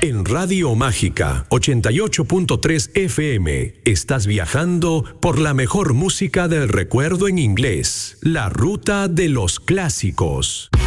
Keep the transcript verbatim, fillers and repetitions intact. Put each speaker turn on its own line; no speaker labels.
En Radio Mágica ochenta y ocho punto tres F M estás viajando por la mejor música del recuerdo en inglés, la ruta de los clásicos.